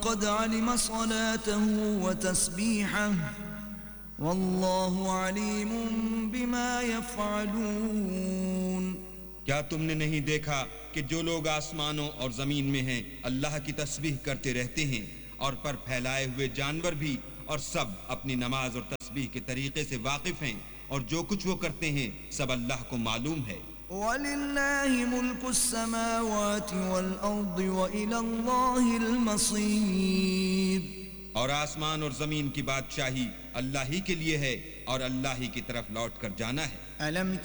क़द अलिम सलातहु व तस्बीहहु वल्लाहु अलीमुम बिमा यफ़अलून। क्या तुमने नहीं देखा कि जो लोग आसमानों और जमीन में हैं अल्लाह की तस्बीह करते रहते हैं और पर फैलाए हुए जानवर भी, और सब अपनी नमाज और तस्बीह के तरीके से वाकिफ हैं, और जो कुछ वो करते हैं सब अल्लाह को मालूम है। वलिल्लाहि मुल्कुस समावाति वल अर्दि व इलल्लाहिल मसीर। और आसमान और जमीन की बादशाही अल्लाह ही के लिए है और अल्लाह ही की तरफ लौट कर जाना है। अलम